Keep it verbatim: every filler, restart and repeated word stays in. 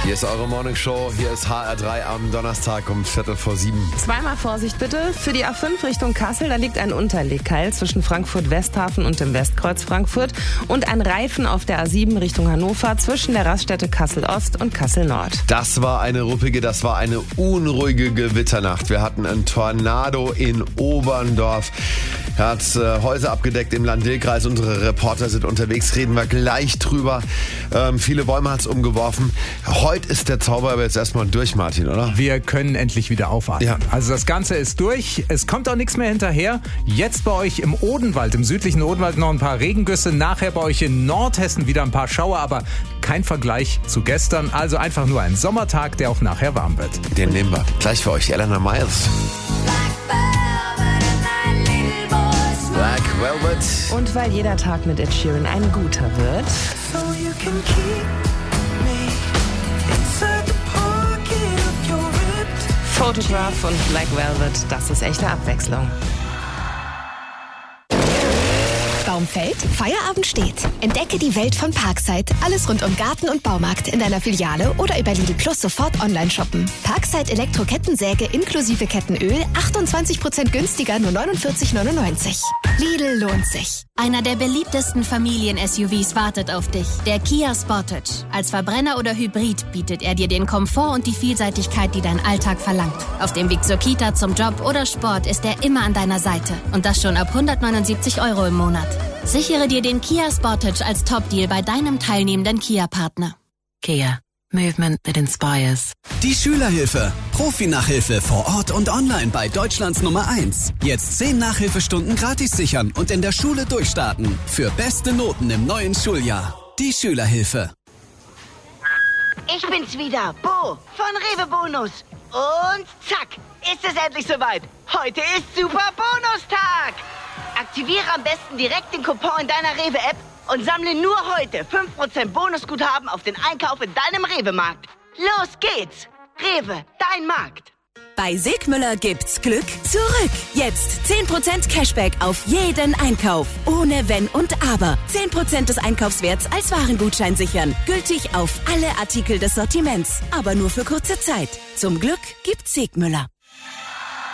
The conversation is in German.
Hier ist eure Morning Show, hier ist H R drei am Donnerstag um Viertel vor sieben. Zweimal Vorsicht bitte. Für die A fünf Richtung Kassel, da liegt ein Unterlegkeil zwischen Frankfurt-Westhafen und dem Westkreuz Frankfurt und ein Reifen auf der A sieben Richtung Hannover zwischen der Raststätte Kassel-Ost und Kassel-Nord. Das war eine ruppige, das war eine unruhige Gewitternacht. Wir hatten einen Tornado in Oberndorf. Er hat äh, Häuser abgedeckt im Land-Dill-Kreis. Unsere Reporter sind unterwegs, reden wir gleich drüber. Ähm, viele Bäume hat es umgeworfen. Heute ist der Zauber aber jetzt erstmal durch, Martin, oder? Wir können endlich wieder aufatmen. Ja. Also das Ganze ist durch. Es kommt auch nichts mehr hinterher. Jetzt bei euch im Odenwald, im südlichen Odenwald noch ein paar Regengüsse. Nachher bei euch in Nordhessen wieder ein paar Schauer, aber kein Vergleich zu gestern. Also einfach nur ein Sommertag, der auch nachher warm wird. Den nehmen wir. Gleich für euch, Elena Miles. Black Velvet. Und weil jeder Tag mit Ed Sheeran ein guter wird, So you can keep me inside the pocket of your ripped. Photograph und Black Velvet, das ist echte Abwechslung. Baum fällt, Feierabend steht. Entdecke die Welt von Parkside. Alles rund um Garten und Baumarkt in deiner Filiale oder über Lidl Plus sofort online shoppen. Parkside Elektro-Kettensäge inklusive Kettenöl, achtundzwanzig Prozent günstiger, nur neunundvierzig neunundneunzig. Lidl lohnt sich. Einer der beliebtesten Familien-S U Vs wartet auf dich. Der Kia Sportage. Als Verbrenner oder Hybrid bietet er dir den Komfort und die Vielseitigkeit, die dein Alltag verlangt. Auf dem Weg zur Kita, zum Job oder Sport ist er immer an deiner Seite. Und das schon ab hundertneunundsiebzig Euro im Monat. Sichere dir den Kia Sportage als Top-Deal bei deinem teilnehmenden Kia-Partner. Kia. Movement that inspires. Die Schülerhilfe. Profi-Nachhilfe vor Ort und online bei Deutschlands Nummer eins. Jetzt zehn Nachhilfestunden gratis sichern und in der Schule durchstarten. Für beste Noten im neuen Schuljahr. Die Schülerhilfe. Ich bin's wieder, Bo von Rewe Bonus. Und zack, ist es endlich soweit. Heute ist Super Bonustag. Aktiviere am besten direkt den Coupon in deiner Rewe-App und sammle nur heute fünf Prozent Bonusguthaben auf den Einkauf in deinem Rewe-Markt. Los geht's! Rewe, dein Markt. Bei Sigmüller gibt's Glück zurück. Jetzt zehn Prozent Cashback auf jeden Einkauf. Ohne Wenn und Aber. zehn Prozent des Einkaufswerts als Warengutschein sichern. Gültig auf alle Artikel des Sortiments. Aber nur für kurze Zeit. Zum Glück gibt's Sigmüller.